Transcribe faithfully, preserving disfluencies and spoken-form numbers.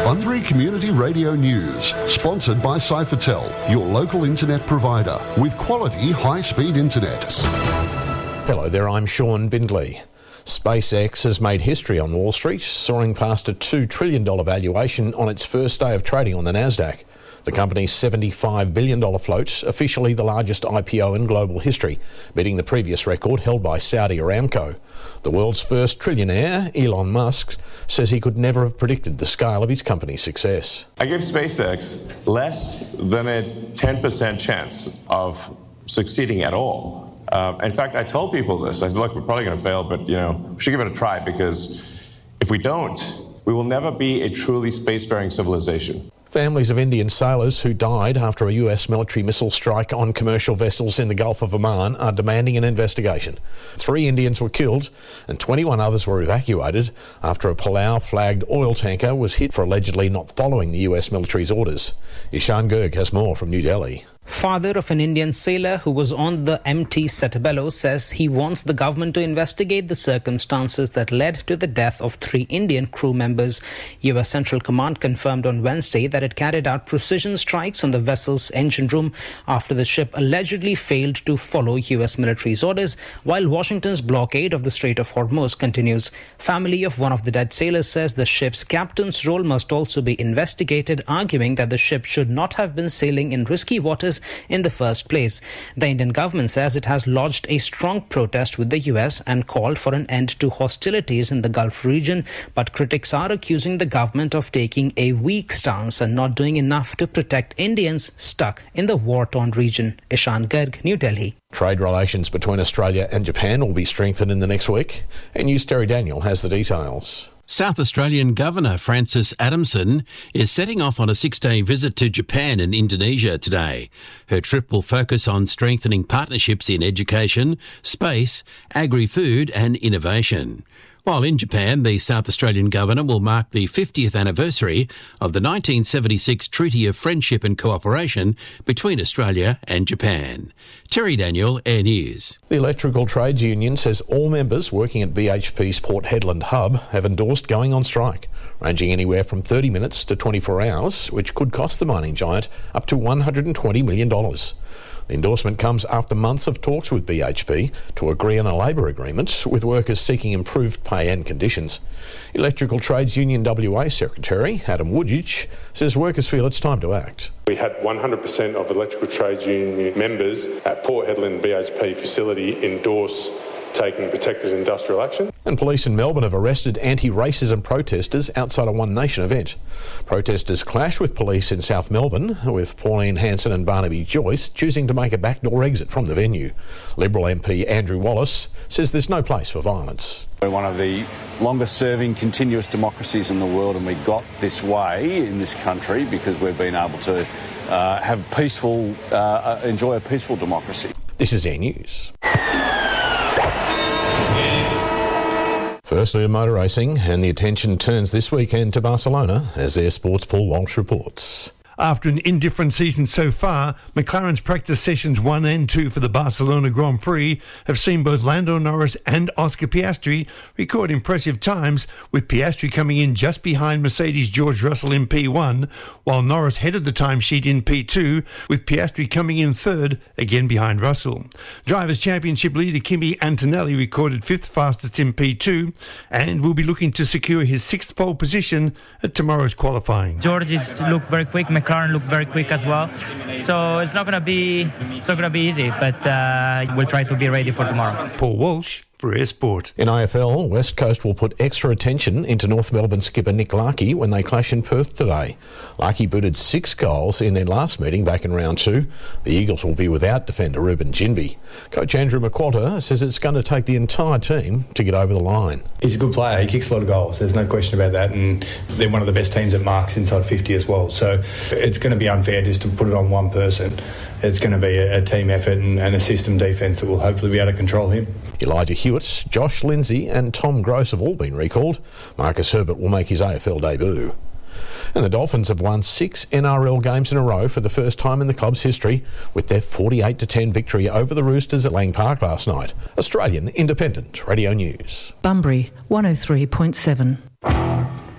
Bunbury Community Radio News, sponsored by Cyphertel, your local internet provider with quality high-speed internet. Hello there, I'm Sean Bindley. SpaceX has made history on Wall Street, soaring past a two trillion dollars valuation on its first day of trading on the Nasdaq. The company's seventy-five billion dollars float, officially the largest I P O in global history, beating the previous record held by Saudi Aramco. The world's first trillionaire, Elon Musk, says he could never have predicted the scale of his company's success. I give SpaceX less than a ten percent chance of succeeding at all. Um, in fact, I told people this. I said, look, we're probably going to fail, but, you know, we should give it a try, because if we don't, we will never be a truly spacefaring civilization. Families of Indian sailors who died after a U S military missile strike on commercial vessels in the Gulf of Oman are demanding an investigation. Three Indians were killed and twenty-one others were evacuated after a Palau-flagged oil tanker was hit for allegedly not following the U S military's orders. Ishan Girg has more from New Delhi. Father of an Indian sailor who was on the M T Setabelo says he wants the government to investigate the circumstances that led to the death of three Indian crew members. U S Central Command confirmed on Wednesday that it carried out precision strikes on the vessel's engine room after the ship allegedly failed to follow U S military's orders, while Washington's blockade of the Strait of Hormuz continues. Family of one of the dead sailors says the ship's captain's role must also be investigated, arguing that the ship should not have been sailing in risky waters in the first place. The Indian government says it has lodged a strong protest with the U S and called for an end to hostilities in the Gulf region, but critics are accusing the government of taking a weak stance and not doing enough to protect Indians stuck in the war-torn region. Ishan Garg, New Delhi. Trade relations between Australia and Japan will be strengthened in the next week, and News Terry Daniel has the details. South Australian Governor Frances Adamson is setting off on a six-day visit to Japan and Indonesia today. Her trip will focus on strengthening partnerships in education, space, agri-food and innovation. While in Japan, the South Australian Governor will mark the fiftieth anniversary of the nineteen seventy-six Treaty of Friendship and Cooperation between Australia and Japan. Terry Daniel, Air News. The Electrical Trades Union says all members working at B H P's Port Hedland hub have endorsed going on strike, ranging anywhere from thirty minutes to twenty-four hours, which could cost the mining giant up to one hundred twenty million dollars. The endorsement comes after months of talks with B H P to agree on a labour agreement, with workers seeking improved pay and conditions. Electrical Trades Union W A Secretary Adam Woodgich says workers feel it's time to act. We had one hundred percent of Electrical Trades Union members at Port Hedland B H P facility endorse taking protected industrial action. And police in Melbourne have arrested anti-racism protesters outside a One Nation event. Protesters clashed with police in South Melbourne, with Pauline Hanson and Barnaby Joyce choosing to make a backdoor exit from the venue. Liberal M P Andrew Wallace says there's no place for violence. We're one of the longest-serving continuous democracies in the world, and we got this way in this country because we've been able to uh, have peaceful, uh, enjoy a peaceful democracy. This is Air News. Firstly to motor racing, and the attention turns this weekend to Barcelona as Air Sports' Paul Walsh reports. After an indifferent season so far, McLaren's practice sessions one and two for the Barcelona Grand Prix have seen both Lando Norris and Oscar Piastri record impressive times, with Piastri coming in just behind Mercedes' George Russell in P one, while Norris headed the timesheet in P two, with Piastri coming in third, again behind Russell. Drivers' Championship leader Kimi Antonelli recorded fifth fastest in P two and will be looking to secure his sixth pole position at tomorrow's qualifying. George is look very quick. McLaren looked very quick as well, so it's not gonna be it's not gonna be easy, but uh, we'll try to be ready for tomorrow. Paul Walsh for Air Sport. In A F L, West Coast will put extra attention into North Melbourne skipper Nick Larkey when they clash in Perth today. Larkey booted six goals in their last meeting back in round two. The Eagles will be without defender Ruben Ginbey. Coach Andrew McQuarter says it's going to take the entire team to get over the line. He's a good player. He kicks a lot of goals. There's no question about that, and they're one of the best teams that marks inside fifty as well. So it's going to be unfair just to put it on one person. It's going to be a, a team effort and, and a system defence that will hopefully be able to control him. Elijah Hewitt, Josh Lindsay and Tom Gross have all been recalled. Marcus Herbert will make his A F L debut. And the Dolphins have won six N R L games in a row for the first time in the club's history, with their forty-eight to ten victory over the Roosters at Lang Park last night. Australian Independent Radio News. Bunbury, one oh three point seven.